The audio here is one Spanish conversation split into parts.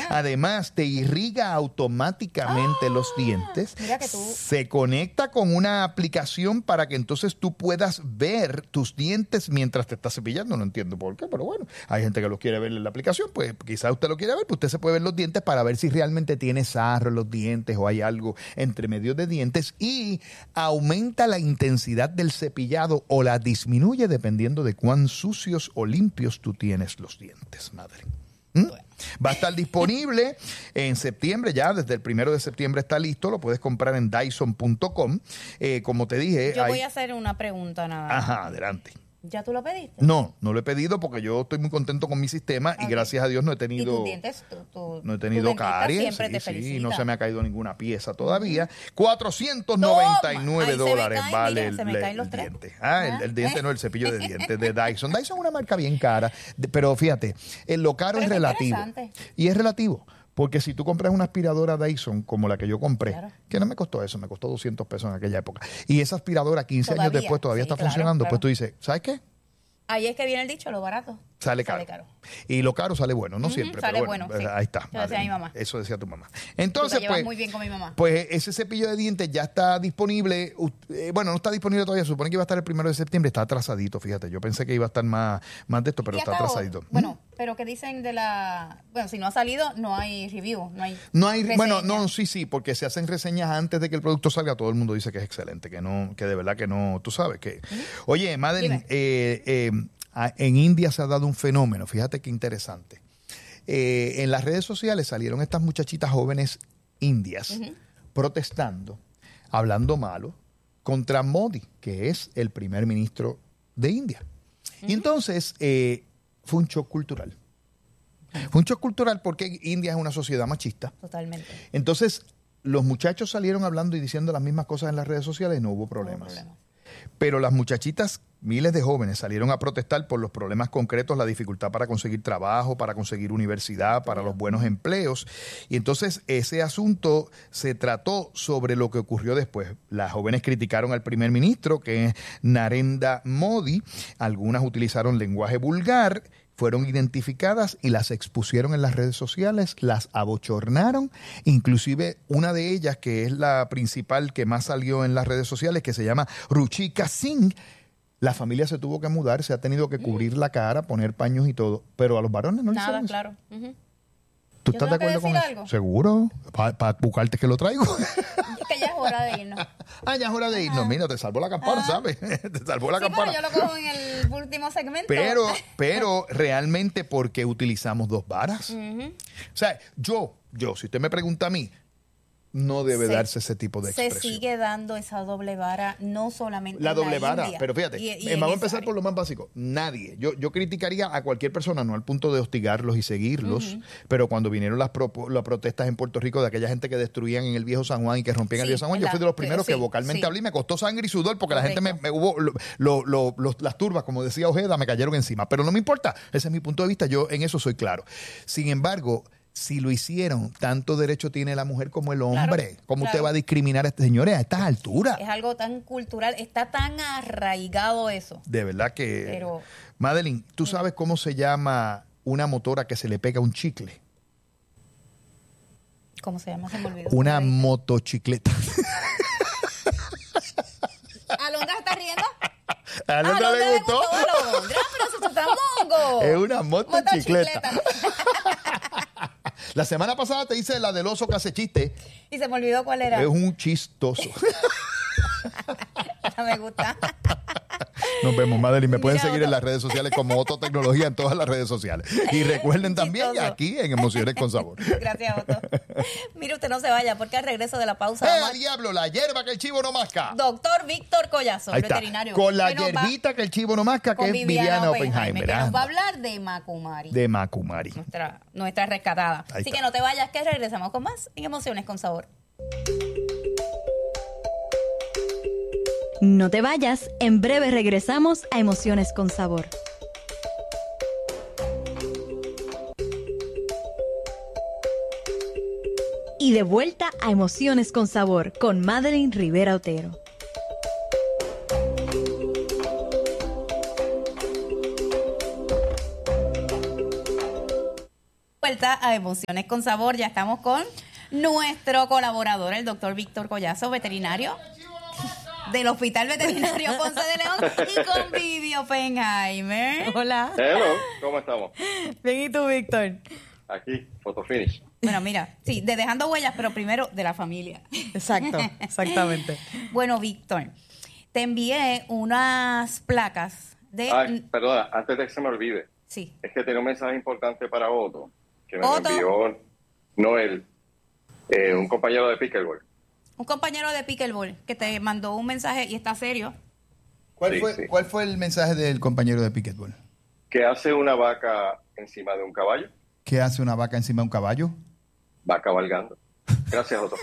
Además, te irriga automáticamente los dientes. Mira que tú. Se conecta con una aplicación para que entonces tú puedas ver tus dientes mientras te estás cepillando. No entiendo por qué, pero bueno, hay gente que lo quiere ver en la aplicación, pues quizás usted lo quiere ver, pues usted se puede ver los dientes para ver si realmente tiene sarro en los dientes o hay algo entre medio de dientes, y aumenta la intensidad del cepillado o la disminuye dependiendo de cuán sucios o limpios tú tienes los dientes, madre. Va a estar disponible en septiembre, ya desde el 1 de septiembre está listo, lo puedes comprar en Dyson.com. Como te dije... Yo voy a hacer una pregunta nada más. Ajá, adelante. ¿Ya tú lo pediste? No lo he pedido porque yo estoy muy contento con mi sistema y gracias a Dios no he tenido... ¿Y tus dientes? No he tenido caries. Siempre te felicita. No se me ha caído ninguna pieza todavía. $499 vale el diente. El diente no, el cepillo de dientes de Dyson. Dyson es una marca bien cara, pero fíjate, lo caro es relativo. Y es relativo. Porque si tú compras una aspiradora Dyson como la que yo compré, que no me costó eso, me costó $200 en aquella época, y esa aspiradora 15 años después todavía está funcionando, pues tú dices, ¿sabes qué? Ahí es que viene el dicho, lo barato sale caro. Y lo caro sale bueno, no siempre. Sale pero bueno, sí. Ahí está. Yo decía mi mamá. Eso decía tu mamá. Entonces, pues, muy bien con mi mamá. Pues ese cepillo de dientes ya está disponible. Bueno, no está disponible todavía. Se supone que iba a estar el 1 de septiembre. Está atrasadito, fíjate. Yo pensé que iba a estar más de esto, pero está atrasadito. Bueno, pero ¿qué dicen de la...? Bueno, si no ha salido, no hay review, no hay bueno, no, sí, porque se hacen reseñas antes de que el producto salga. Todo el mundo dice que es excelente, que de verdad que no, tú sabes que... Oye, Madeline, en India se ha dado un fenómeno, fíjate qué interesante. En las redes sociales salieron estas muchachitas jóvenes indias protestando, hablando malo contra Modi, que es el primer ministro de India. Y entonces fue un shock cultural. Fue un shock cultural porque India es una sociedad machista. Totalmente. Entonces los muchachos salieron hablando y diciendo las mismas cosas en las redes sociales y no hubo problemas. Pero las muchachitas, miles de jóvenes, salieron a protestar por los problemas concretos, la dificultad para conseguir trabajo, para conseguir universidad, para los buenos empleos. Y entonces ese asunto se trató sobre lo que ocurrió después. Las jóvenes criticaron al primer ministro, que es Narendra Modi. Algunas utilizaron lenguaje vulgar, fueron identificadas y las expusieron en las redes sociales, las abochornaron, inclusive una de ellas, que es la principal que más salió en las redes sociales, que se llama Ruchika Singh. La familia se tuvo que mudar, se ha tenido que cubrir la cara, poner paños y todo, pero a los varones no les hicieron eso. Claro. ¿Tú estás de acuerdo con eso? Algo? ¿Seguro? Para buscarte que lo traigo. Que ya es hora de irnos. Ya es hora de irnos. Mira, te salvó la campana, ¿sabes? Te salvó la campana. Pero yo lo cojo en el último segmento. Pero realmente porque utilizamos dos varas. O sea, yo, si usted me pregunta a mí, no debe darse ese tipo de expresión. Se sigue dando esa doble vara, no solamente la en doble la vara, India, pero fíjate, vamos a empezar por lo más básico. Nadie, yo criticaría a cualquier persona, no al punto de hostigarlos y seguirlos, pero cuando vinieron las protestas en Puerto Rico de aquella gente que destruían en el viejo San Juan y que rompían el viejo San Juan, yo fui de los primeros que vocalmente hablé y me costó sangre y sudor porque la gente me hubo, las turbas, como decía Ojeda, me cayeron encima, pero no me importa, ese es mi punto de vista, yo en eso soy claro. Sin embargo, si lo hicieron, tanto derecho tiene la mujer como el hombre. ¿Cómo usted va a discriminar a este señores a estas alturas? Es algo tan cultural, está tan arraigado eso. De verdad que... Madeline, ¿tú sabes cómo se llama una motora que se le pega un chicle? ¿Cómo se llama? Se me olvidó. Una motochicleta. ¿Alondra está riendo? ¿A Alondra le gustó? Alondra, pero eso está mongo. Es una motochicleta. La semana pasada te hice la del oso que hace chiste. Y se me olvidó cuál era. Es un chistoso. No me gusta. Nos vemos, Madeline. Me pueden seguir en las redes sociales como Otto Tecnología en todas las redes sociales. Y recuerden también aquí en Emociones con Sabor. Gracias, Otto. Mire, usted no se vaya porque al regreso de la pausa... diablo! La hierba que el chivo no masca. Doctor Víctor Collazo, el veterinario. Con la hierbita que el chivo no masca, que es Viviana Oppenheimer. Que nos va a hablar de Macumari. De Macumari. Nuestra rescatada. Así que no te vayas, que regresamos con más en Emociones con Sabor. No te vayas, en breve regresamos a Emociones con Sabor. Y de vuelta a Emociones con Sabor con Madeline Rivera Otero. vuelta a Emociones con Sabor. Ya estamos con nuestro colaborador, el doctor Víctor Collazo, veterinario del Hospital Veterinario Ponce de León, y con Vivi Oppenheimer. Hola. Hello, ¿cómo estamos? Bien, ¿y tú, Víctor? Aquí, photofinish. Bueno, mira, sí, de Dejando Huellas, pero primero de la familia. Exacto, exactamente. Bueno, Víctor, te envié unas placas de... Ay, perdona, antes de que se me olvide. Sí. Es que tenía un mensaje importante para Otto, que me Otto. envió Noel, un compañero de Pickleball. Un compañero de Pickleball que te mandó un mensaje y está serio. ¿Cuál fue el mensaje del compañero de Pickleball? Que hace una vaca encima de un caballo, ¿Qué hace una vaca encima de un caballo? va cabalgando. Gracias, Otto.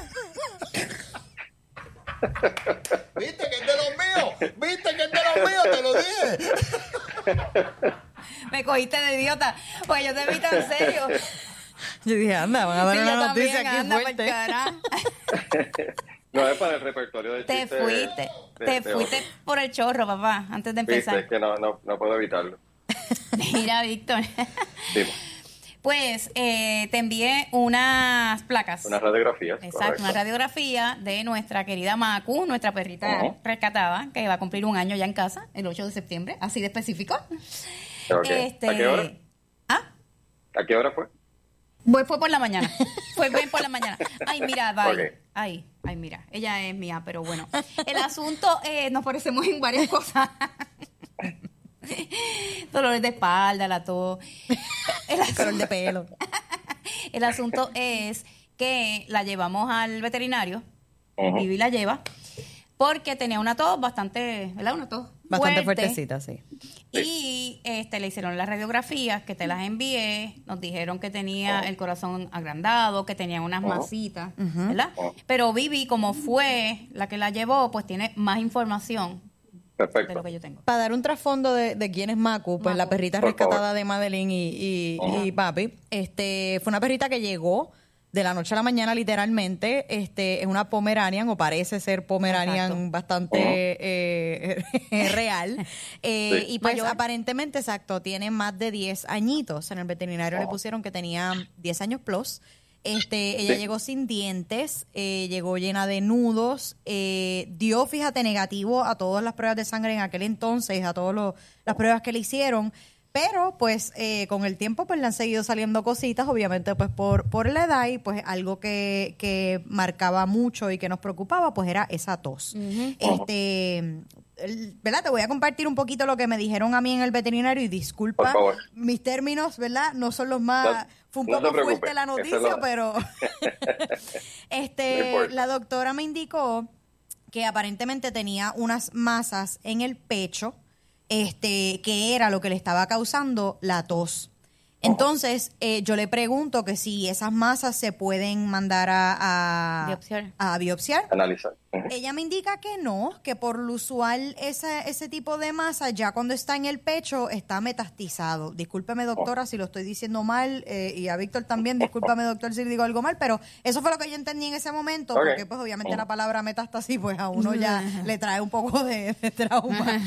¿Viste que es de los míos? ¿Viste que es de los míos? Te lo dije. Me cogiste de idiota, pues yo te vi tan serio. Yo dije, anda, van a dar Sí, una yo noticia también, aquí anda, fuerte. pa'l carajo. No es para el repertorio de Te chistes fuiste, de te fuiste Otto. por el chorro, papá, antes de Viste, empezar. es que no puedo evitarlo. Mira, Víctor, Dime, pues te envié unas placas. unas radiografías. Exacto, correcto. una radiografía de nuestra querida Macu, nuestra perrita Ujú. rescatada, que va a cumplir un año ya en casa, el 8 de septiembre, así de específico. Ok. ¿A qué hora? ¿Ah? ¿A qué hora fue? Fue por la mañana. Fue bien por la mañana. Ay, mira, bye. Ok. Ay, mira. Ella es mía, pero bueno. El asunto, nos parecemos en varias cosas. Dolores de espalda, la tos. Color de pelo. El asunto es que la llevamos al veterinario. Ujú. Vivi la lleva. Porque tenía una tos bastante, ¿verdad? Una tos Bastante fuerte. fuertecita, sí. Y le hicieron las radiografías que te las envié. Nos dijeron que tenía el corazón agrandado, que tenía unas masitas, ¿verdad? Pero Vivi, como fue la que la llevó, pues tiene más información de Perfecto. lo que yo tengo. Para dar un trasfondo de quién es Macu, pues Macu. la perrita Por rescatada favor. de Madeline y Papi, fue una perrita que llegó de la noche a la mañana literalmente, es una Pomeranian, o parece ser Pomeranian Exacto. bastante real, Sí. y pues Mayor. aparentemente, exacto, tiene más de 10 añitos. En el veterinario le Oh. pusieron que tenía 10 años plus. Ella Sí. llegó sin dientes, llegó llena de nudos, dio, fíjate, negativo a todas las pruebas de sangre en aquel entonces, a todas las pruebas que le hicieron, pero pues con el tiempo pues le han seguido saliendo cositas, obviamente pues por la edad, y pues algo que marcaba mucho y que nos preocupaba pues era esa tos. ¿Verdad? Te voy a compartir un poquito lo que me dijeron a mí en el veterinario, y disculpa Por favor. mis términos, ¿verdad? No son los más... Fue un No te poco preocupes, fuerte la eso es noticia, lo- pero No importa. la doctora me indicó que aparentemente tenía unas masas en el pecho, que era lo que le estaba causando la tos. Entonces, yo le pregunto que si esas masas se pueden mandar a Biopsiar. a biopsiar. Analizar. Ujú. Ella me indica que no, que por lo usual ese tipo de masa ya cuando está en el pecho está metastizado. Discúlpeme, doctora, si lo estoy diciendo mal, y a Víctor también, discúlpame, doctor, si digo algo mal, pero eso fue lo que yo entendí en ese momento, Ok. porque pues obviamente la palabra metástasis pues a uno ya le trae un poco de trauma.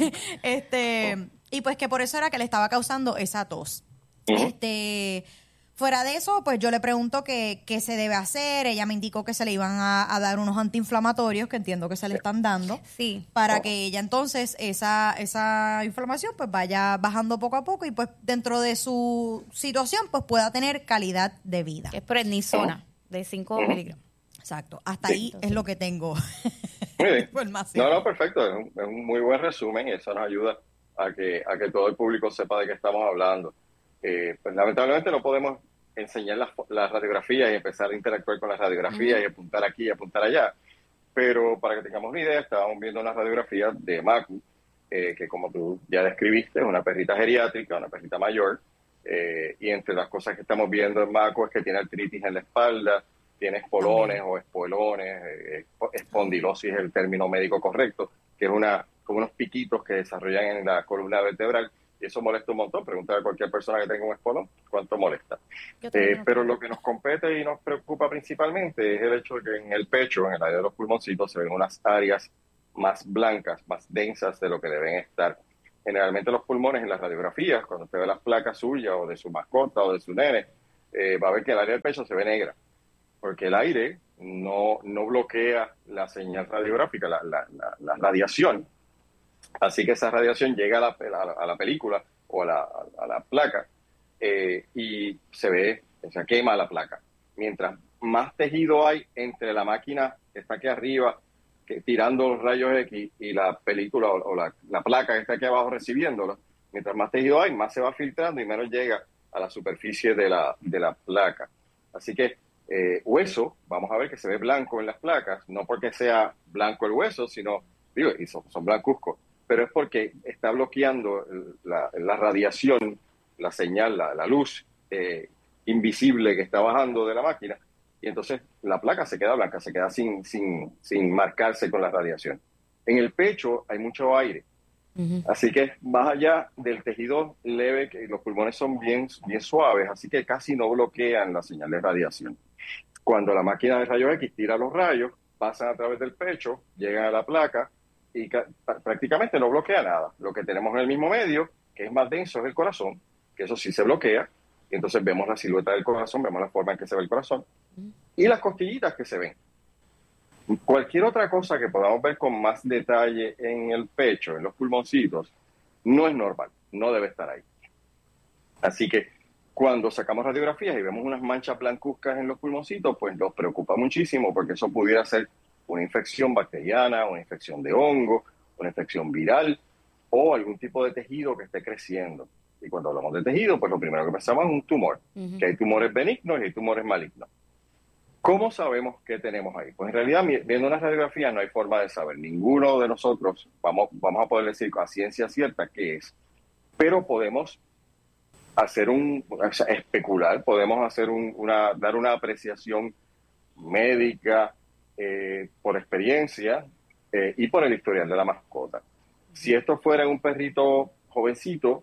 Y pues que por eso era que le estaba causando esa tos. Ujú. Fuera de eso, pues yo le pregunto qué se debe hacer. Ella me indicó que se le iban a dar unos antiinflamatorios, que entiendo que se le están dando, Sí. para que ella entonces esa inflamación pues vaya bajando poco a poco, y pues dentro de su situación pues pueda tener calidad de vida. Que es prednisona, de 5 miligramos. Exacto. Hasta ahí es lo que tengo. Muy bien. Información. No, perfecto. Es un muy buen resumen, y eso nos ayuda a que todo el público sepa de qué estamos hablando. Pues lamentablemente no podemos enseñar las radiografías y empezar a interactuar con las radiografías y apuntar aquí y apuntar allá. Pero para que tengamos una idea, estábamos viendo una radiografía de Macu, que como tú ya describiste, es una perrita geriátrica, una perrita mayor, y entre las cosas que estamos viendo en Macu es que tiene artritis en la espalda, tiene espolones o espuelones, espondilosis es el término médico correcto, que es como unos piquitos que desarrollan en la columna vertebral, y eso molesta un montón. Preguntar a cualquier persona que tenga un espolón cuánto molesta. Pero lo que nos compete y nos preocupa principalmente es el hecho de que en el pecho, en el área de los pulmoncitos, se ven unas áreas más blancas, más densas de lo que deben estar. Generalmente los pulmones en las radiografías, cuando usted ve las placas suyas o de su mascota o de su nene, va a ver que el área del pecho se ve negra, porque el aire no bloquea la señal radiográfica, la radiación. Así que esa radiación llega a la película o a la placa y se quema la placa. Mientras más tejido hay entre la máquina que está aquí arriba, tirando los rayos X, y la película o la placa que está aquí abajo recibiéndolo, mientras más tejido hay, más se va filtrando y menos llega a la superficie de la placa. Así que hueso, vamos a ver que se ve blanco en las placas, no porque sea blanco el hueso, sino, y son blancuzcos, pero es porque está bloqueando la radiación, la señal, la luz invisible que está bajando de la máquina, y entonces la placa se queda blanca, se queda sin marcarse con la radiación. En el pecho hay mucho aire, así que más allá del tejido leve, que los pulmones son bien suaves, así que casi no bloquean la señal de radiación. Cuando la máquina de rayos X tira los rayos, pasan a través del pecho, llegan a la placa y prácticamente no bloquea nada. Lo que tenemos en el mismo medio, que es más denso, es el corazón, que eso sí se bloquea, y entonces vemos la silueta del corazón, vemos la forma en que se ve el corazón, y las costillitas que se ven. Cualquier otra cosa que podamos ver con más detalle en el pecho, en los pulmoncitos, no es normal, no debe estar ahí. Así que cuando sacamos radiografías y vemos unas manchas blancuzcas en los pulmoncitos, pues nos preocupa muchísimo, porque eso pudiera ser una infección bacteriana, una infección de hongo, una infección viral o algún tipo de tejido que esté creciendo. Y cuando hablamos de tejido, pues lo primero que pensamos es un tumor, que hay tumores benignos y hay tumores malignos. ¿Cómo sabemos qué tenemos ahí? Pues en realidad, viendo una radiografía no hay forma de saber. Ninguno de nosotros vamos a poder decir a ciencia cierta qué es. Pero podemos hacer especular, podemos hacer dar una apreciación médica por experiencia y por el historial de la mascota. Si esto fuera un perrito jovencito,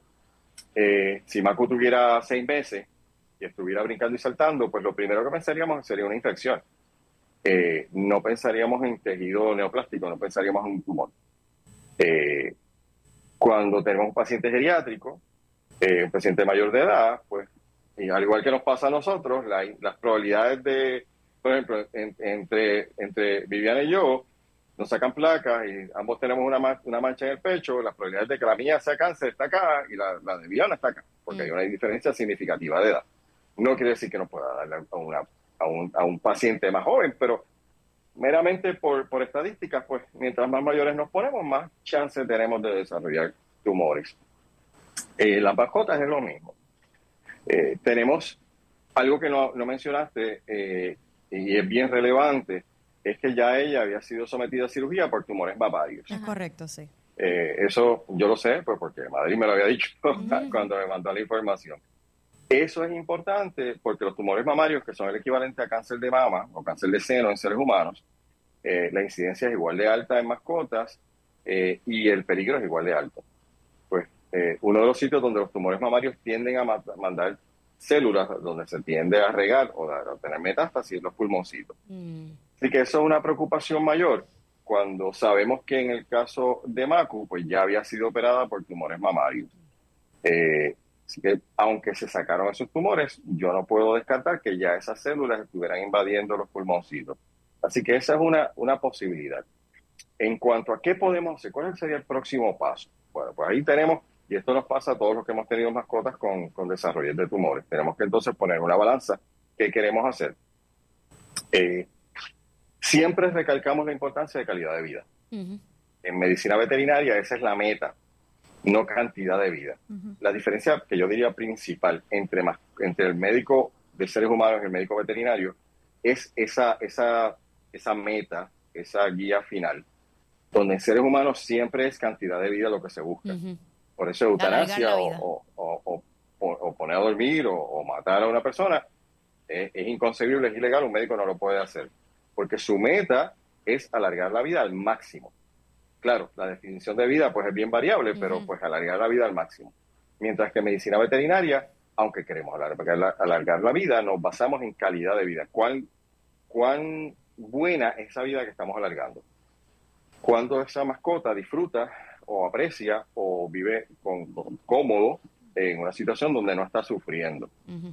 si Macu tuviera 6 meses y estuviera brincando y saltando, pues lo primero que pensaríamos sería una infección. No pensaríamos en tejido neoplástico, no pensaríamos en un tumor. Cuando tenemos un paciente geriátrico, un paciente mayor de edad, pues, y al igual que nos pasa a nosotros, las probabilidades de, por ejemplo, entre Viviana y yo, nos sacan placas y ambos tenemos una mancha en el pecho, las probabilidades de que la mía sea cáncer está acá y la de Viviana está acá, porque hay una diferencia significativa de edad. No quiere decir que no pueda darle a un paciente más joven, pero meramente por estadísticas, pues mientras más mayores nos ponemos, más chances tenemos de desarrollar tumores. Las mascotas es lo mismo. Tenemos algo que no mencionaste y es bien relevante, es que ya ella había sido sometida a cirugía por tumores mamarios. Es correcto, sí. Eso yo lo sé, pues porque Madrid me lo había dicho cuando me mandó la información. Eso es importante porque los tumores mamarios, que son el equivalente a cáncer de mama o cáncer de seno en seres humanos, la incidencia es igual de alta en mascotas y el peligro es igual de alto. Pues uno de los sitios donde los tumores mamarios tienden a mandar células, donde se tiende a regar o a tener metástasis, es los pulmoncitos. Así que eso es una preocupación mayor cuando sabemos que en el caso de Macu, pues ya había sido operada por tumores mamarios. Así que aunque se sacaron esos tumores, yo no puedo descartar que ya esas células estuvieran invadiendo los pulmoncitos. Así que esa es una posibilidad. En cuanto a qué podemos hacer, ¿cuál sería el próximo paso? Bueno, pues ahí tenemos, y esto nos pasa a todos los que hemos tenido mascotas con desarrollos de tumores. Tenemos que entonces poner una balanza. ¿Qué queremos hacer? Siempre recalcamos la importancia de calidad de vida. En medicina veterinaria esa es la meta, no cantidad de vida. La diferencia que yo diría principal entre el médico de seres humanos y el médico veterinario es esa meta, esa guía final, donde en seres humanos siempre es cantidad de vida lo que se busca. Por eso eutanasia o poner a dormir o matar a una persona es inconcebible, es ilegal, un médico no lo puede hacer, porque su meta es alargar la vida al máximo. Claro, la definición de vida pues es bien variable, pero pues alargar la vida al máximo. Mientras que en medicina veterinaria, aunque queremos alargar la vida, nos basamos en calidad de vida. ¿Cuán buena es esa vida que estamos alargando? Cuando esa mascota disfruta o aprecia o vive cómodo en una situación donde no está sufriendo.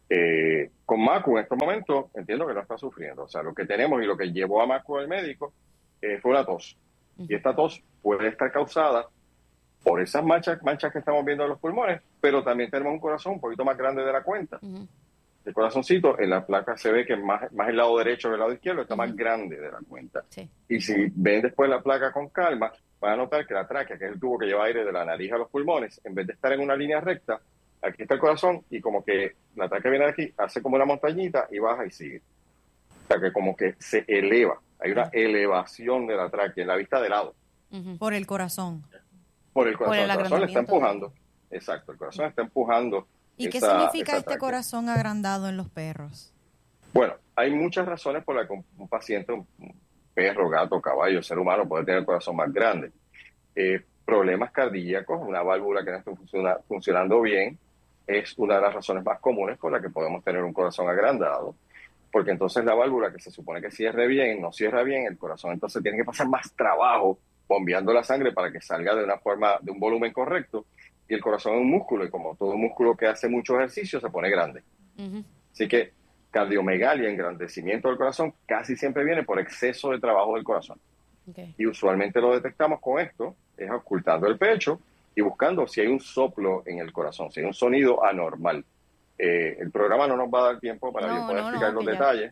Con Macu en estos momentos entiendo que no está sufriendo. O sea, lo que tenemos y lo que llevó a Macu al médico fue una tos. Y esta tos puede estar causada por esas manchas que estamos viendo en los pulmones, pero también tenemos un corazón un poquito más grande de la cuenta. El corazoncito en la placa se ve que más el lado derecho que el lado izquierdo está más grande de la cuenta. Sí. Y si ven después la placa con calma, van a notar que la tráquea, que es el tubo que lleva aire de la nariz a los pulmones, en vez de estar en una línea recta, aquí está el corazón y como que la tráquea viene de aquí, hace como una montañita y baja y sigue. O sea que como que se eleva. Hay una elevación de la tráquea en la vista de lado. Por el corazón. Por el corazón. Por el El corazón le está agrandamiento. empujando. Exacto, el corazón está empujando. ¿Y qué esa significa este tráquea. corazón agrandado en los perros? Bueno, hay muchas razones por las que un paciente, un perro, gato, caballo, ser humano puede tener el corazón más grande. Problemas cardíacos, una válvula que no está funcionando bien, es una de las razones más comunes por las que podemos tener un corazón agrandado. Porque entonces la válvula que se supone que cierre bien, no cierra bien, el corazón entonces tiene que pasar más trabajo bombeando la sangre para que salga de una forma, de un volumen correcto. Y el corazón es un músculo y como todo músculo que hace mucho ejercicio se pone grande. Así que cardiomegalia, engrandecimiento del corazón, casi siempre viene por exceso de trabajo del corazón. Okay. Y usualmente lo detectamos con esto, es ocultando el pecho y buscando si hay un soplo en el corazón, si hay un sonido anormal. El programa no nos va a dar tiempo para yo poder explicar los detalles.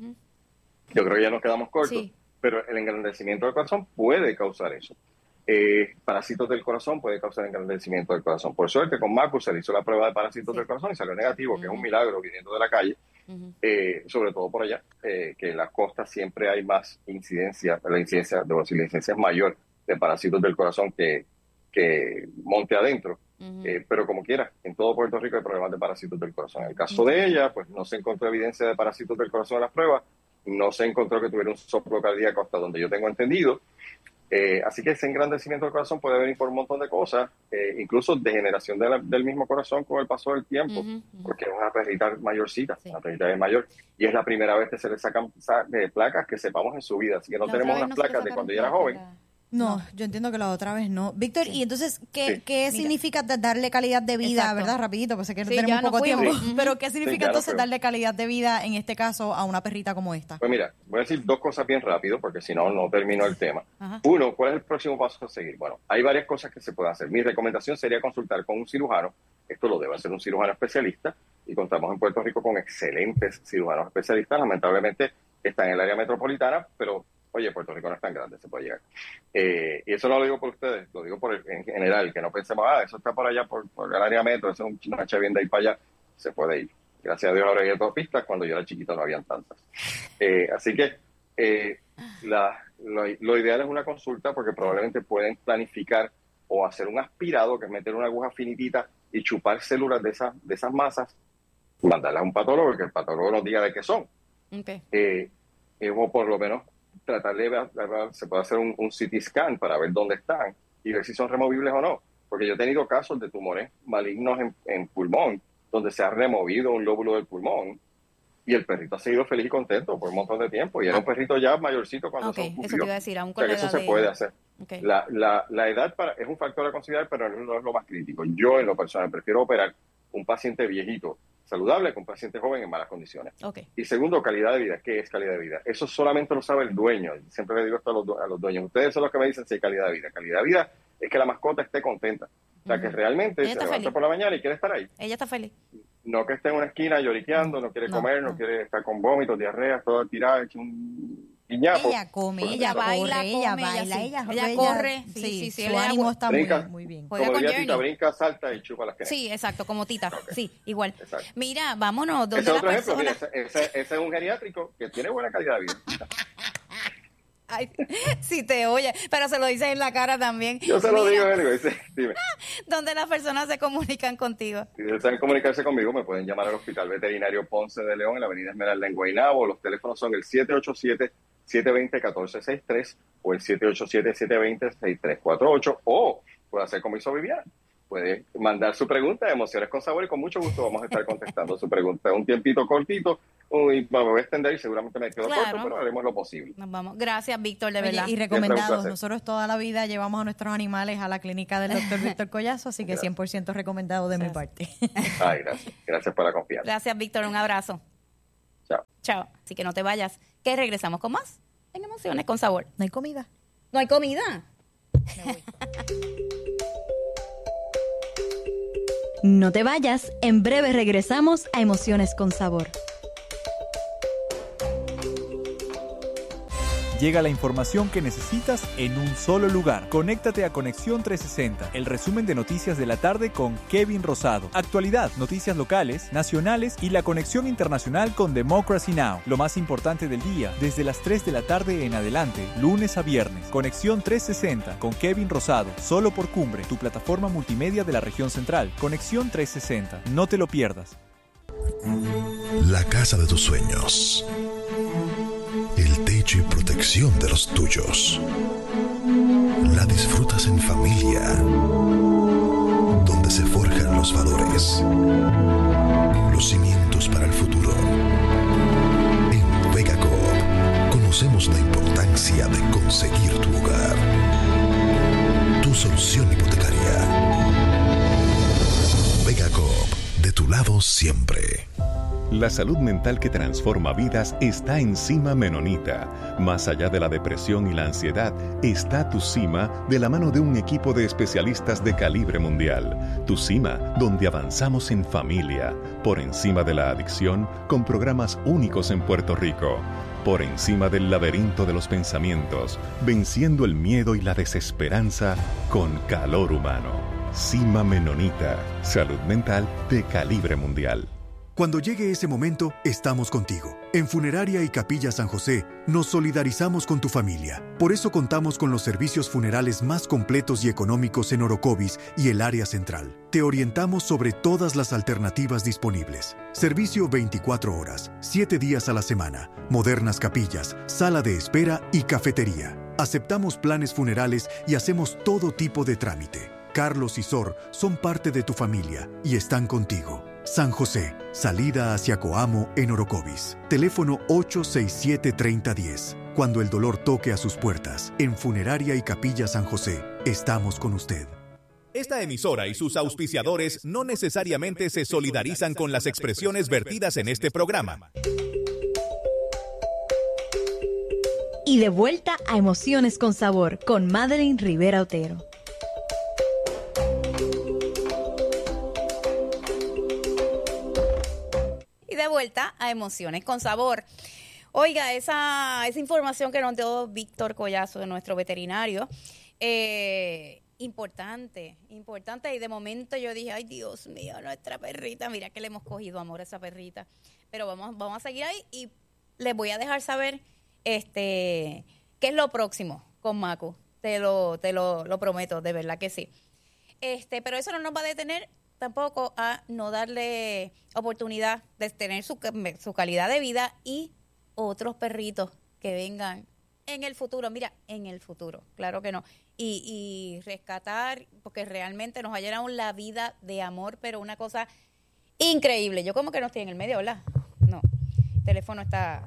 Yo creo que ya nos quedamos cortos, Sí. pero el engrandecimiento del corazón puede causar eso. Parásitos del corazón puede causar engrandecimiento del corazón. Por suerte, con Macu se le hizo la prueba de parásitos del corazón y salió negativo, que es un milagro viniendo de la calle, sobre todo por allá, que en las costas siempre hay más incidencia, la incidencia es mayor de parásitos del corazón que monte adentro. Pero como quiera, en todo Puerto Rico hay problemas de parásitos del corazón. En el caso de ella, pues no se encontró evidencia de parásitos del corazón en las pruebas, no se encontró que tuviera un soplo cardíaco hasta donde yo tengo entendido. Así que ese engrandecimiento del corazón puede venir por un montón de cosas, incluso degeneración del mismo corazón con el paso del tiempo, porque es una perrita mayorcita, una perrita es mayor, y es la primera vez que se le sacan placas que sepamos en su vida, así que no tenemos unas placas de cuando ella era joven. No, yo entiendo que la otra vez no. Víctor, y entonces, ¿qué Sí. significa darle calidad de vida? Exacto. ¿Verdad? Rapidito, pues sé que no Sí, tenemos ya nos poco fuimos. tiempo. Pero ¿qué significa ya nos entonces fuimos. darle calidad de vida, en este caso, a una perrita como esta? Pues mira, voy a decir dos cosas bien rápido, porque si no, no termino el tema. Ajá. Uno, ¿cuál es el próximo paso a seguir? Bueno, hay varias cosas que se pueden hacer. Mi recomendación sería consultar con un cirujano. Esto lo debe hacer un cirujano especialista, y contamos en Puerto Rico con excelentes cirujanos especialistas. Lamentablemente están en el área metropolitana, pero oye, Puerto Rico no es tan grande, se puede llegar. Y eso no lo digo por ustedes, lo digo en general, que no pensemos, eso está por allá, por el área metro, eso es una chavienda de ahí para allá, se puede ir. Gracias a Dios ahora hay autopistas, cuando yo era chiquito no habían tantas. Así que lo ideal es una consulta, porque probablemente pueden planificar o hacer un aspirado, que es meter una aguja finitita y chupar células de esas masas, mandarlas a un patólogo, que el patólogo nos diga de qué son. Okay. O por lo menos tratar de ver, se puede hacer un CT scan para ver dónde están y ver si son removibles o no. Porque yo he tenido casos de tumores malignos en pulmón, donde se ha removido un lóbulo del pulmón y el perrito ha seguido feliz y contento por un montón de tiempo. Y era un perrito ya mayorcito cuando se Okay, ocurrió. eso te iba a decir, aún O con sea, la que eso edad se de puede ella. hacer. Okay. La edad es un factor a considerar, pero no es lo más crítico. Yo, en lo personal, prefiero operar un paciente viejito saludable que un paciente joven en malas condiciones. Okay. Y segundo, calidad de vida. ¿Qué es calidad de vida? Eso solamente lo sabe el dueño. Siempre le digo esto a los dueños. Ustedes son los que me dicen si hay calidad de vida. Calidad de vida es que la mascota esté contenta. O sea, que realmente Ella se está levanta feliz. por la mañana y quiere estar ahí. Ella está feliz. No que esté en una esquina lloriqueando, no quiere comer, no quiere estar con vómitos, diarreas, toda tirada, hecho un piñapo. Ella come, Pues, ella baila, corre, ella come, baila, ella corre. Sí, su ella ánimo está brinca. muy bien. Juega Como con diría Tita, Journey. brinca, salta y chupa las que Sí, exacto, como Tita. Sí, igual. Exacto. Mira, vámonos. Ese ¿Dónde es la otro ejemplo. Mira, persona? ese es un geriátrico que tiene buena calidad de vida. Ay, sí te oye, pero se lo dices en la cara también. Yo se lo Mira, digo, dime. ¿dónde las personas se comunican contigo? Si desean comunicarse conmigo, me pueden llamar al Hospital Veterinario Ponce de León en la avenida Esmeralda en Guaynabo. Los teléfonos son el 787-720-1463 o el 787-720-6348. O puede hacer como hizo Viviana. puede mandar su pregunta a Emociones con Sabor y con mucho gusto vamos a estar contestando su pregunta. Un tiempito cortito, me voy a extender y seguramente me quedo corto, pero haremos lo posible. Nos vamos. Gracias, Víctor, de verdad. Y recomendados. Nosotros toda la vida llevamos a nuestros animales a la clínica del doctor Víctor Collazo, así que 100% recomendado de mi parte. Ay, gracias. Gracias por la confianza. Gracias, Víctor. Un abrazo. Chao. Chao. Así que no te vayas, que regresamos con más en Emociones con Sabor. No hay comida. ¿No hay comida? Me voy. No te vayas, en breve regresamos a Emociones con Sabor. Llega la información que necesitas en un solo lugar. Conéctate a Conexión 360, el resumen de noticias de la tarde con Kevin Rosado. Actualidad, noticias locales, nacionales y la conexión internacional con Democracy Now! Lo más importante del día, desde las 3 de la tarde en adelante, lunes a viernes. Conexión 360 con Kevin Rosado, solo por Cumbre, tu plataforma multimedia de la región central. Conexión 360, no te lo pierdas. La casa de tus sueños. El techo y protección de los tuyos. La disfrutas en familia, donde se forjan los valores, los cimientos para el futuro. En Vega Coop conocemos la importancia de conseguir tu hogar, tu solución hipotecaria. Vega Coop, de tu lado siempre. La salud mental que transforma vidas está en Cima Menonita. Más allá de la depresión y la ansiedad, está Tu Cima de la mano de un equipo de especialistas de calibre mundial. Tu Cima, donde avanzamos en familia, por encima de la adicción, con programas únicos en Puerto Rico. Por encima del laberinto de los pensamientos, venciendo el miedo y la desesperanza con calor humano. Cima Menonita, salud mental de calibre mundial. Cuando llegue ese momento, estamos contigo. En Funeraria y Capilla San José, nos solidarizamos con tu familia. Por eso contamos con los servicios funerales más completos y económicos en Orocovis y el área central. Te orientamos sobre todas las alternativas disponibles. Servicio 24 horas, 7 días a la semana, modernas capillas, sala de espera y cafetería. Aceptamos planes funerales y hacemos todo tipo de trámite. Carlos y Sor son parte de tu familia y están contigo. San José, salida hacia Coamo en Orocovis. Teléfono 867-3010. Cuando el dolor toque a sus puertas, en Funeraria y Capilla San José, estamos con usted. Esta emisora y sus auspiciadores no necesariamente se solidarizan con las expresiones vertidas en este programa. Y de vuelta a Emociones con Sabor, con Madeline Rivera Otero. De vuelta a Emociones con Sabor. Oiga, esa información que nos dio Víctor Collazo, de nuestro veterinario, importante, y de momento yo dije, ay Dios mío, nuestra perrita, mira que le hemos cogido amor a esa perrita, pero vamos a seguir ahí y les voy a dejar saber qué es lo próximo con Macu, te lo prometo, de verdad que sí. Pero eso no nos va a detener tampoco a no darle oportunidad de tener su calidad de vida y otros perritos que vengan en el futuro. Mira, en el futuro, claro que no. Y rescatar, porque realmente nos ha llenado la vida de amor, pero una cosa increíble. Yo como que no estoy en el medio, ¿verdad? No, el teléfono,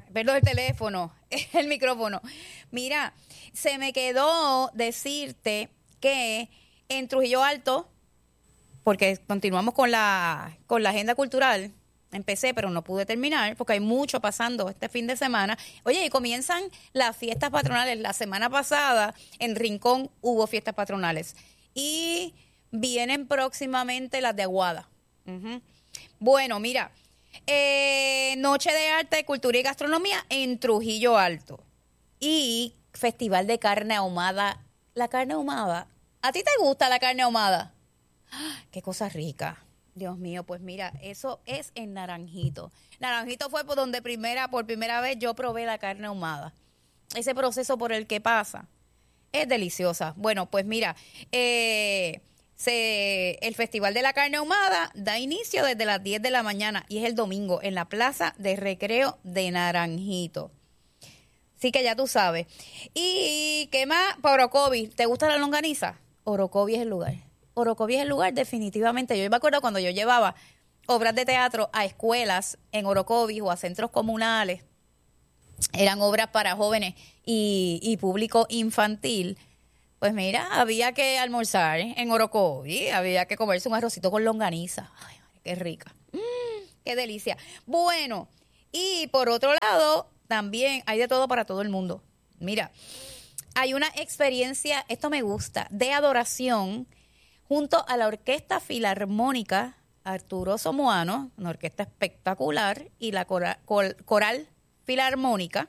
el micrófono. Mira, se me quedó decirte que en Trujillo Alto, porque continuamos con la agenda cultural. Empecé, pero no pude terminar, porque hay mucho pasando este fin de semana. Oye, y comienzan las fiestas patronales. La semana pasada, en Rincón, hubo fiestas patronales. Y vienen próximamente las de Aguada. Uh-huh. Bueno, mira, Noche de Arte, Cultura y Gastronomía en Trujillo Alto. Y Festival de Carne Ahumada. La carne ahumada. ¿A ti te gusta la carne ahumada? ¡Qué cosa rica! Dios mío, pues mira, eso es en Naranjito. Naranjito fue por donde por primera vez yo probé la carne ahumada. Ese proceso por el que pasa es deliciosa. Bueno, pues mira, el Festival de la Carne Ahumada da inicio desde las 10 de la mañana y es el domingo en la Plaza de Recreo de Naranjito. Así que ya tú sabes. ¿Y qué más? Para Orocovis, ¿te gusta la longaniza? Orocovis es el lugar. Orocovis es el lugar definitivamente. Yo me acuerdo cuando yo llevaba obras de teatro a escuelas en Orocovis o a centros comunales, eran obras para jóvenes y público infantil. Pues mira, había que almorzar en Orocovis, había que comerse un arrocito con longaniza. Ay, qué rica. Qué delicia. Bueno, y por otro lado, también hay de todo para todo el mundo. Mira, hay una experiencia, esto me gusta, de adoración junto a la Orquesta Filarmónica Arturo Somoano, una orquesta espectacular, y la Coral Filarmónica.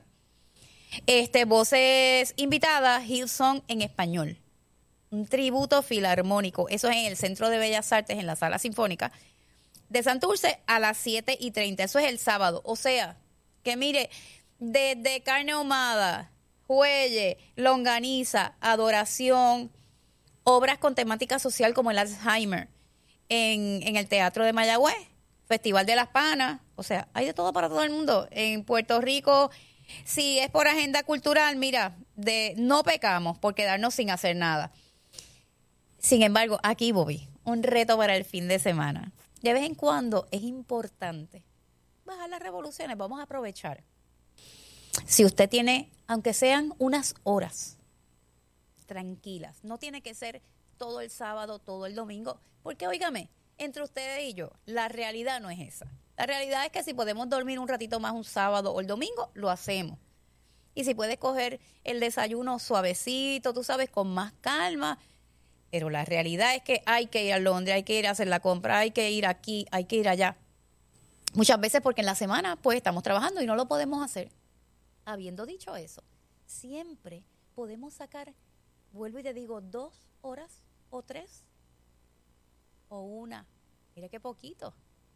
Voces invitadas, Hillsong en español. Un tributo filarmónico. Eso es en el Centro de Bellas Artes, en la Sala Sinfónica de Santurce, a las 7:30. Eso es el sábado. O sea, que mire, desde carne ahumada, juelle, longaniza, adoración, obras con temática social como el Alzheimer en el Teatro de Mayagüez, Festival de las Panas. O sea, hay de todo para todo el mundo. En Puerto Rico, si es por agenda cultural, mira, no pecamos por quedarnos sin hacer nada. Sin embargo, aquí, Bobby, un reto para el fin de semana. De vez en cuando es importante bajar las revoluciones, vamos a aprovechar. Si usted tiene, aunque sean unas horas tranquilas, no tiene que ser todo el sábado, todo el domingo, porque óigame, entre ustedes y yo, la realidad no es esa. La realidad es que si podemos dormir un ratito más un sábado o el domingo, lo hacemos. Y si puedes coger el desayuno suavecito, tú sabes, con más calma. Pero la realidad es que hay que ir a Londres, hay que ir a hacer la compra, hay que ir aquí, hay que ir allá. Muchas veces porque en la semana pues estamos trabajando y no lo podemos hacer. Habiendo dicho eso, siempre podemos sacar, vuelvo y te digo, 2 horas o 3 o 1. Mira qué poquito.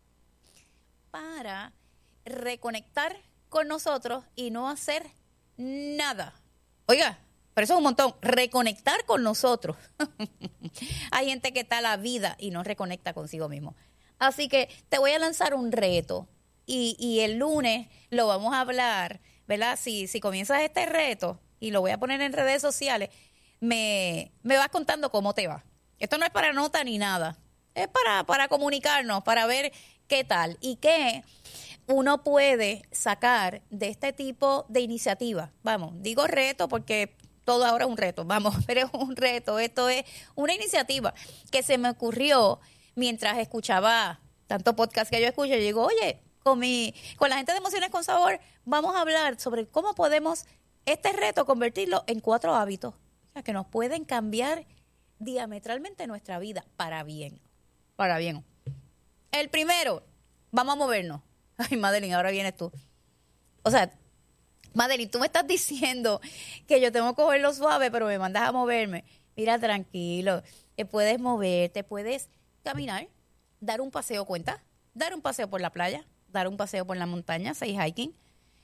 Para reconectar con nosotros y no hacer nada. Oiga, pero eso es un montón. Reconectar con nosotros. Hay gente que está a la vida y no reconecta consigo mismo. Así que te voy a lanzar un reto y el lunes lo vamos a hablar, ¿verdad? Si comienzas este reto y lo voy a poner en redes sociales, me vas contando cómo te va. Esto no es para nota ni nada. Es para comunicarnos, para ver qué tal y qué uno puede sacar de este tipo de iniciativa. Vamos, digo reto porque todo ahora es un reto, vamos, pero es un reto. Esto es una iniciativa que se me ocurrió mientras escuchaba tanto podcast que yo escucho. Y digo, oye, con la gente de Emociones con Sabor, vamos a hablar sobre cómo podemos este reto convertirlo en 4 hábitos, o sea, que nos pueden cambiar diametralmente nuestra vida para bien. Para bien. El primero, vamos a movernos. Ay, Madeline, ahora vienes tú. O sea, Madeline, tú me estás diciendo que yo tengo que cogerlo suave, pero me mandas a moverme. Mira, tranquilo, te puedes mover, te puedes caminar, dar un paseo, ¿cuenta? Dar un paseo por la playa, dar un paseo por la montaña, hacer hiking,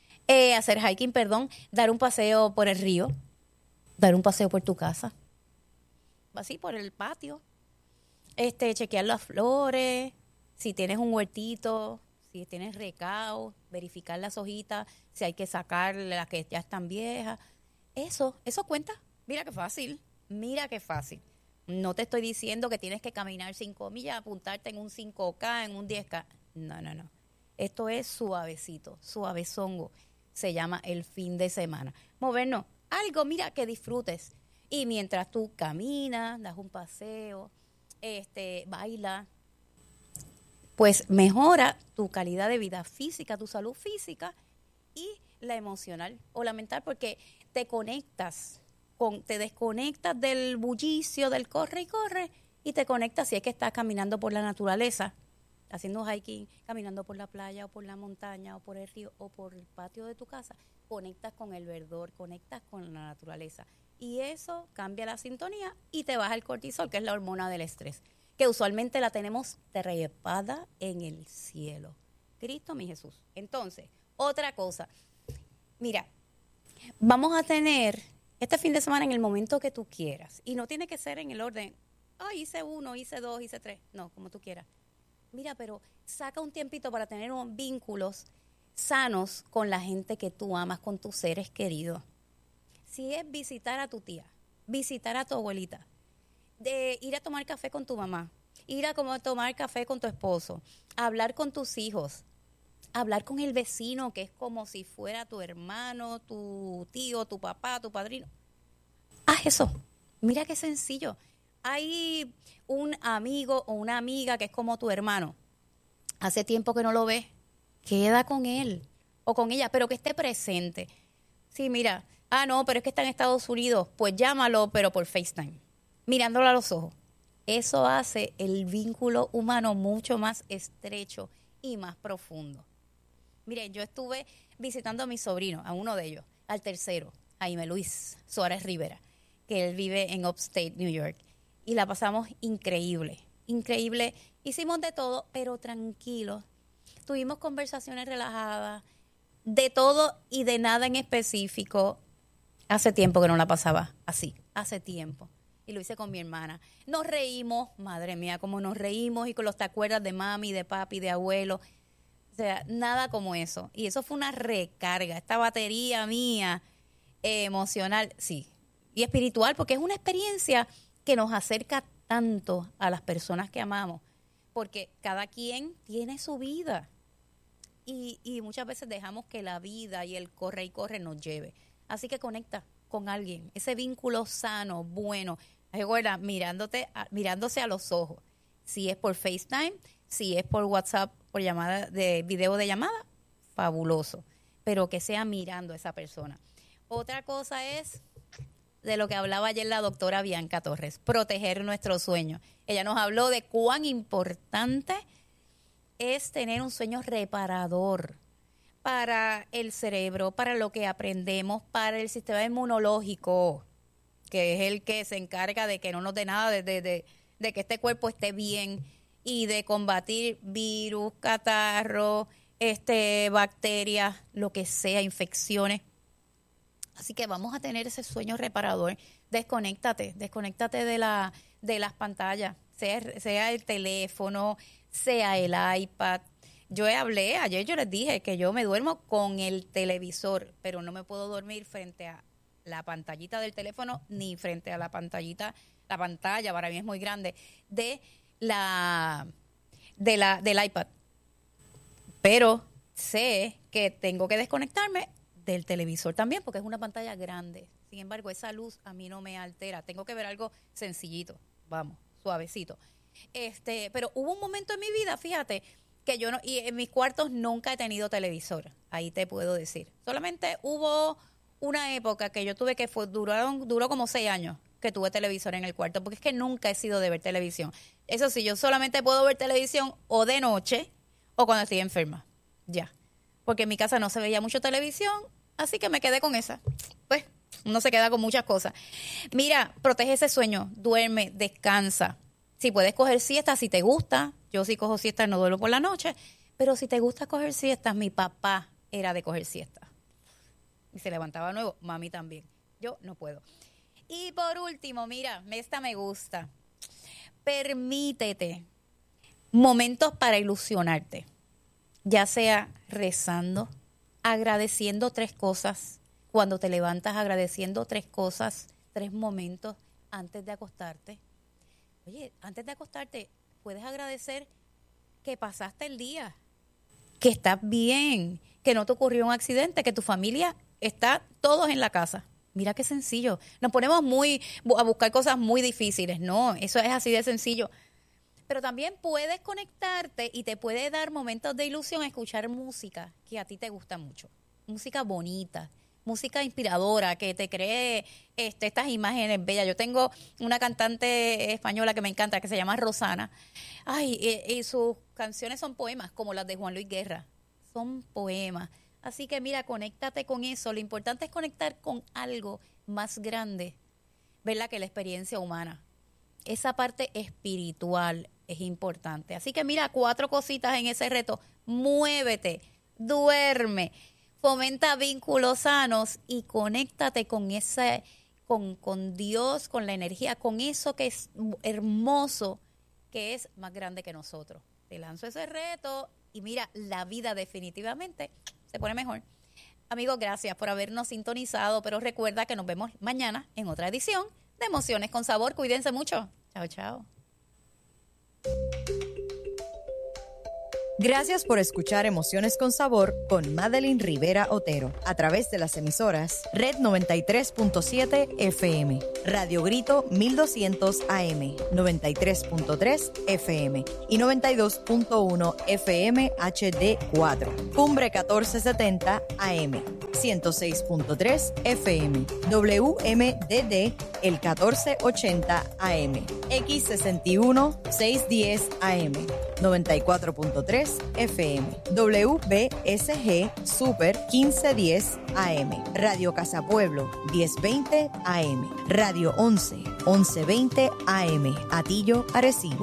dar un paseo por el río, dar un paseo por tu casa, así por el patio, chequear las flores, si tienes un huertito, si tienes recao, verificar las hojitas, si hay que sacar las que ya están viejas. Eso cuenta. Mira qué fácil. No te estoy diciendo que tienes que caminar 5 millas, apuntarte en un 5K, en un 10K. No. Esto es suavecito, suavezongo. Se llama el fin de semana. Movernos, algo, mira, que disfrutes. Y mientras tú caminas, das un paseo, baila, pues mejora tu calidad de vida física, tu salud física y la emocional o la mental, porque te desconectas del bullicio, del corre y corre, y te conectas si es que estás caminando por la naturaleza, haciendo hiking, caminando por la playa o por la montaña o por el río o por el patio de tu casa, conectas con el verdor, conectas con la naturaleza. Y eso cambia la sintonía y te baja el cortisol, que es la hormona del estrés, que usualmente la tenemos trepada en el cielo. Cristo, mi Jesús. Entonces, otra cosa. Mira, vamos a tener este fin de semana en el momento que tú quieras. Y no tiene que ser en el orden, hice 1, hice 2, hice 3. No, como tú quieras. Mira, pero saca un tiempito para tener unos vínculos sanos con la gente que tú amas, con tus seres queridos. Si es visitar a tu tía, visitar a tu abuelita, de ir a tomar café con tu mamá, ir a tomar café con tu esposo, hablar con tus hijos, hablar con el vecino, que es como si fuera tu hermano, tu tío, tu papá, tu padrino. Haz eso. Mira qué sencillo. Hay un amigo o una amiga que es como tu hermano. Hace tiempo que no lo ves. Queda con él o con ella, pero que esté presente. Sí, mira, no, pero es que está en Estados Unidos. Pues llámalo, pero por FaceTime, mirándolo a los ojos. Eso hace el vínculo humano mucho más estrecho y más profundo. Mire, yo estuve visitando a mis sobrinos, a uno de ellos, al tercero, a Jaime Luis Suárez Rivera, que él vive en Upstate, New York. Y la pasamos increíble, increíble. Hicimos de todo, pero tranquilos. Tuvimos conversaciones relajadas, de todo y de nada en específico. Hace tiempo que no la pasaba así, hace tiempo. Y lo hice con mi hermana. Nos reímos, madre mía, como nos reímos y con los te acuerdas de mami, de papi, de abuelo. O sea, nada como eso. Y eso fue una recarga, esta batería mía emocional, sí, y espiritual, porque es una experiencia que nos acerca tanto a las personas que amamos, porque cada quien tiene su vida y muchas veces dejamos que la vida y el corre y corre nos lleve. Así que conecta con alguien, ese vínculo sano, bueno, recuerda, mirándose a los ojos. Si es por FaceTime, si es por WhatsApp, por llamada de video de llamada, fabuloso, pero que sea mirando a esa persona. Otra cosa es de lo que hablaba ayer la doctora Bianca Torres, proteger nuestros sueños. Ella nos habló de cuán importante es tener un sueño reparador para el cerebro, para lo que aprendemos, para el sistema inmunológico, que es el que se encarga de que no nos dé nada, de que este cuerpo esté bien y de combatir virus, catarro, bacterias, lo que sea, infecciones. Así que vamos a tener ese sueño reparador. Desconéctate de las pantallas, sea el teléfono, sea el iPad. Ayer yo les dije que yo me duermo con el televisor, pero no me puedo dormir frente a la pantallita del teléfono ni frente a la pantalla para mí es muy grande, del iPad. Pero sé que tengo que desconectarme del televisor también, porque es una pantalla grande. Sin embargo, esa luz a mí no me altera. Tengo que ver algo sencillito, vamos, suavecito. Pero hubo un momento en mi vida, fíjate, que yo no, y en mis cuartos nunca he tenido televisor. Ahí te puedo decir. Solamente hubo una época que yo tuve duró como 6 años que tuve televisor en el cuarto, porque es que nunca he sido de ver televisión. Eso sí, yo solamente puedo ver televisión o de noche o cuando estoy enferma. Ya. Porque en mi casa no se veía mucho televisión, así que me quedé con esa. Pues, uno se queda con muchas cosas. Mira, protege ese sueño, duerme, descansa. Si puedes coger siestas, si te gusta. Yo sí cojo siestas, no duermo por la noche. Pero si te gusta coger siestas, mi papá era de coger siestas. Y se levantaba nuevo, mami también. Yo no puedo. Y por último, mira, esta me gusta. Permítete momentos para ilusionarte. Ya sea rezando, agradeciendo 3 cosas, cuando te levantas agradeciendo 3 cosas, 3 momentos antes de acostarte. Oye, antes de acostarte, puedes agradecer que pasaste el día, que estás bien, que no te ocurrió un accidente, que tu familia está todos en la casa. Mira qué sencillo. Nos ponemos a buscar cosas muy difíciles. No, eso es así de sencillo. Pero también puedes conectarte y te puede dar momentos de ilusión escuchar música que a ti te gusta mucho. Música bonita, música inspiradora, que te cree estas imágenes bellas. Yo tengo una cantante española que me encanta, que se llama Rosana. Y sus canciones son poemas, como las de Juan Luis Guerra. Son poemas. Así que mira, conéctate con eso. Lo importante es conectar con algo más grande, ¿verdad?, que la experiencia humana. Esa parte espiritual es importante. Así que mira, 4 cositas en ese reto. Muévete, duerme, fomenta vínculos sanos y conéctate con con Dios, con la energía, con eso que es hermoso, que es más grande que nosotros. Te lanzo ese reto y mira, la vida definitivamente se pone mejor. Amigos, gracias por habernos sintonizado, pero recuerda que nos vemos mañana en otra edición de Emociones con Sabor. Cuídense mucho. Chao. Chao, chao. Gracias por escuchar Emociones con Sabor con Madeline Rivera Otero a través de las emisoras Red 93.7 FM, Radio Grito 1200 AM, 93.3 FM y 92.1 FM HD4, Cumbre 1470 AM, 106.3 FM, WMDD el 1480 AM, X61 610 AM, 94.3 FM, WBSG Super 1510 AM, Radio Casa Pueblo 1020 AM, Radio 1120 AM, Atillo, Arecibo.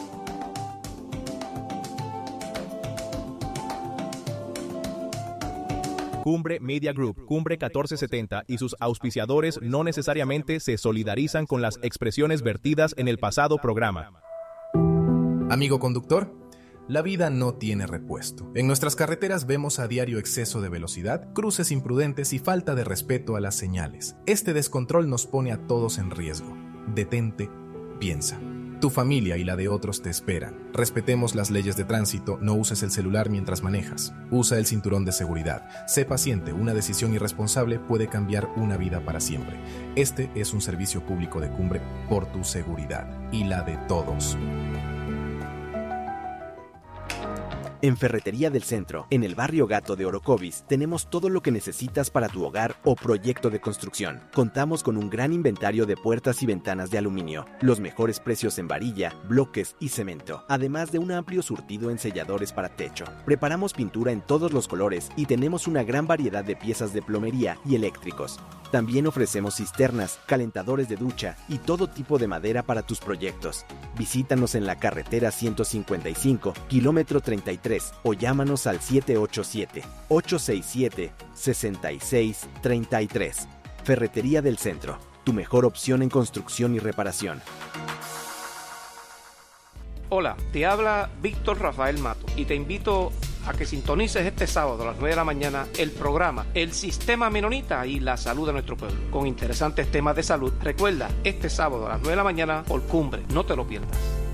Cumbre Media Group, Cumbre 1470 y sus auspiciadores no necesariamente se solidarizan con las expresiones vertidas en el pasado programa. Amigo conductor, la vida no tiene repuesto. En nuestras carreteras vemos a diario exceso de velocidad, cruces imprudentes y falta de respeto a las señales. Este descontrol nos pone a todos en riesgo. Detente, piensa. Tu familia y la de otros te esperan. Respetemos las leyes de tránsito, no uses el celular mientras manejas. Usa el cinturón de seguridad. Sé paciente, una decisión irresponsable puede cambiar una vida para siempre. Este es un servicio público de Cumbre por tu seguridad y la de todos. En Ferretería del Centro, en el barrio Gato de Orocovis, tenemos todo lo que necesitas para tu hogar o proyecto de construcción. Contamos con un gran inventario de puertas y ventanas de aluminio, los mejores precios en varilla, bloques y cemento, además de un amplio surtido en selladores para techo. Preparamos pintura en todos los colores y tenemos una gran variedad de piezas de plomería y eléctricos. También ofrecemos cisternas, calentadores de ducha y todo tipo de madera para tus proyectos. Visítanos en la carretera 155, kilómetro 33 o llámanos al 787-867-6633. Ferretería del Centro, tu mejor opción en construcción y reparación. Hola, te habla Víctor Rafael Mato y te invito a que sintonices este sábado a las 9 de la mañana el programa El Sistema Menonita y la Salud de Nuestro Pueblo, con interesantes temas de salud. Recuerda, este sábado a las 9 de la mañana por Cumbre, no te lo pierdas.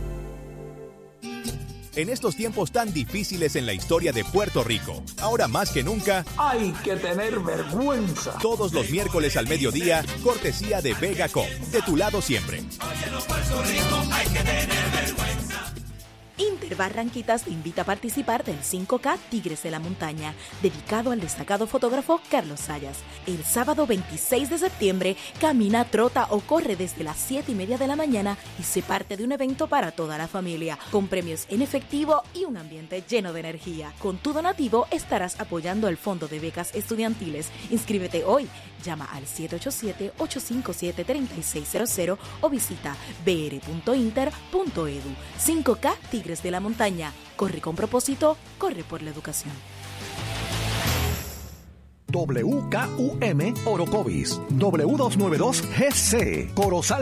En estos tiempos tan difíciles en la historia de Puerto Rico, ahora más que nunca, hay que tener vergüenza. Todos los miércoles al mediodía, cortesía de Vega Cop, de tu lado siempre. Oye, los Puerto Rico, hay que tener vergüenza. Interbarranquitas te invita a participar del 5K Tigres de la Montaña, dedicado al destacado fotógrafo Carlos Sayas. El sábado 26 de septiembre, camina, trota o corre desde las 7:30 de la mañana y se parte de un evento para toda la familia, con premios en efectivo y un ambiente lleno de energía. Con tu donativo estarás apoyando el Fondo de Becas Estudiantiles. Inscríbete hoy. Llama al 787-857-3600 o visita br.inter.edu. 5K Tigres de la Montaña. Corre con propósito, corre por la educación. WKUM Orocovis, W292 GC, Corozal